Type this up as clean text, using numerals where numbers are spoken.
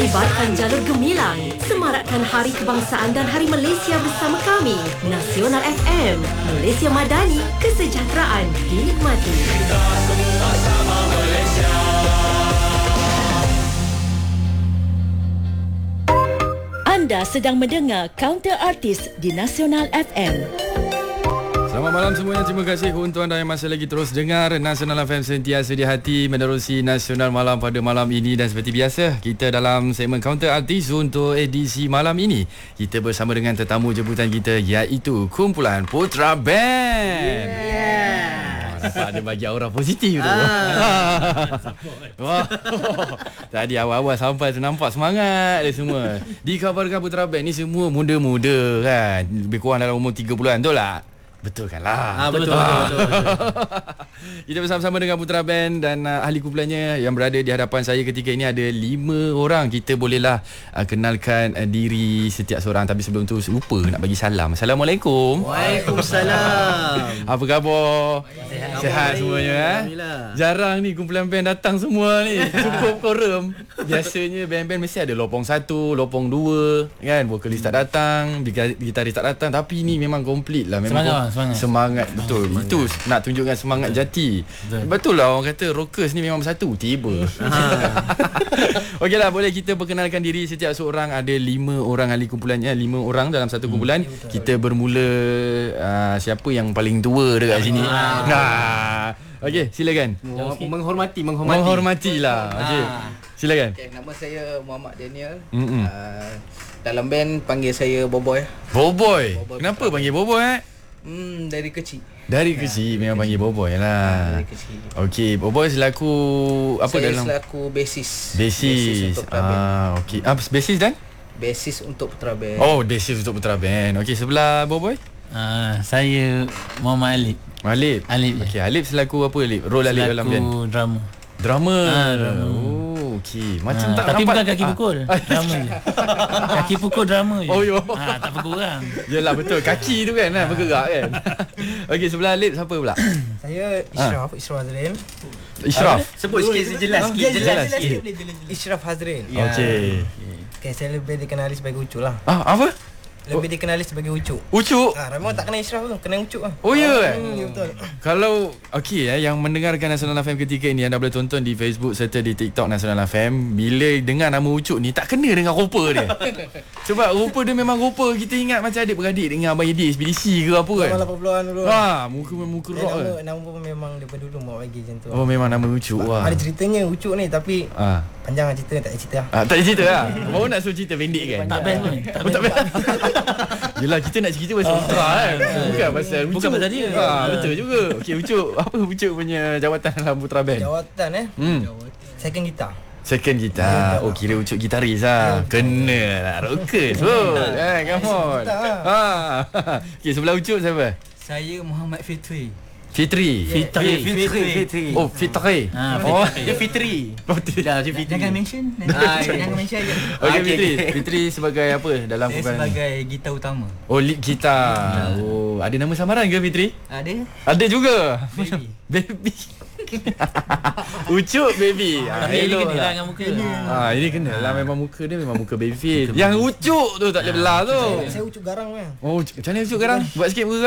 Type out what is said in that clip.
Lebarkan jalur gemilang, semarakkan Hari Kebangsaan dan Hari Malaysia bersama kami. Nasional FM, Malaysia Madani, kesejahteraan dinikmati. Kita semua sama Malaysia. Anda sedang mendengar Counter Artist di Nasional FM. Selamat malam semuanya. Terima kasih untuk anda yang masih lagi terus dengar Nasional FM, sentiasa di hati menerusi Nasional Malam pada malam ini. Dan seperti biasa, kita dalam segmen Counter Artist untuk edisi malam ini, kita bersama dengan tetamu jemputan kita, iaitu kumpulan Putra Band. Nampak ada bagi aura positif tu. Tadi awal-awal sampai tu nampak semangat dia semua. Dikabarkan Putra Band ni semua muda-muda kan, lebih kurang dalam umur 30-an, betul tak? Betul kan lah. Betul. Kita bersama-sama dengan Putra Band dan ahli kumpulannya yang berada di hadapan saya ketika ini ada 5 orang. Kita bolehlah kenalkan diri setiap seorang. Tapi sebelum tu lupa nak bagi salam. Assalamualaikum. Waalaikumsalam. Apa khabar? Sihat semuanya. Jarang ni kumpulan band datang semua ni. Cukup korum. Biasanya band-band mesti ada lopong 1, lopong 2 kan. Vokalis tak datang, gitaris tak datang. Tapi ni memang komplit lah. Memang semangat betul. Itu nak tunjukkan semangat jati. Betul lah orang kata rockers ni memang bersatu. Tiba. Okeylah, boleh kita perkenalkan diri setiap seorang. Ada 5 orang ahli kumpulannya, 5 orang dalam satu kumpulan. Kita bermula siapa yang paling tua dekat sini. Okey, silakan. Menghormatilah. Okey. Silakan. Nama saya Muhammad Daniel. Dalam band panggil saya Boboy. Boboy. Kenapa panggil Boboy? Dari kecil. Dari kecil memang panggil Boboy lah. Dari kecil. Okey, Boboy selaku apa saya dalam? Saya selaku bassist. Bassist. Okey. Bassist dan? Bassist untuk Putra Band. Oh, bassist untuk Putra Band. Okey, sebelah Boboy? Saya Muhammad Alip. Okey, Alip selaku apa Alip? Role Alip dalam band? Selaku drama. Drama. Oh, okey. Macam tak tapi nampak. Bukan kaki pukul. Drama je. Kaki pukul drama je. Oh, yo. Tak pukul orang. Yelah, betul. Kaki tu kan bergerak kan. Okey, sebelah Alip siapa pula? Saya Ishraf Hazrin. Ishraf. Sebut sikit jelas sikit. Ishraf Hazrin. Okey. Okay, saya lebih dikenali sebagai Ucuk lah. Apa? Lebih dikenali sebagai Ucuk. Ucuk? Memang tak kena Ishraf tu, kena Ucuk lah. Oh ya? Ya betul. Kalau okey yang mendengarkan Nasional FM ketika ini, anda boleh tonton di Facebook serta di TikTok Nasional FM. Bila dengar nama Ucuk ni tak kena dengan rupa dia. Sebab rupa dia memang rupa kita ingat macam adik-beradik dengan Abang Yedi ekspedisi ke apa kan. Zaman 80-an dulu. Muka rock kan. Nama pun memang daripada dulu mak bagi macam tu. Oh, memang nama Ucuk lah. Ada ceritanya Ucuk ni tapi panjang lah cerita, tak ada cerita lah. Tak ada cerita lah. Baru nak suruh cerita pendek kan. Tak best pun. Tak best. Yelah, kita nak cerita pasal Putra kan. Bukan pasal Ucuk. Bukan pasal dia. Betul juga. Okey, Ucuk, apa Ucuk punya jawatan dalam Putra Band? Jawatan second gitar. Second gitar. Oh, kira Ucuk gitaris lah. Kena lah rockers pun. Come on. Okey, sebelah Ucuk siapa? Saya Muhammad Fitri. Fitri. Oh, Fitri. Dia Fitri. Jangan mention. Jangan mention je. Okey, Fitri. Fitri sebagai apa dalam Saya kumpulan? sebagai gitar utama. Oh, lead gitar. Oh, ada nama samaran ke Fitri? Ada? Ada juga. Baby. Baby. Ucuk baby. Tapi ini kena lah dengan muka. Ini kena lah, memang muka dia memang muka baby face. Yang Ucuk tu tak boleh belah tu. Saya Ucuk garang kan. Oh, macam mana Ucuk garang? Buat sikit muka.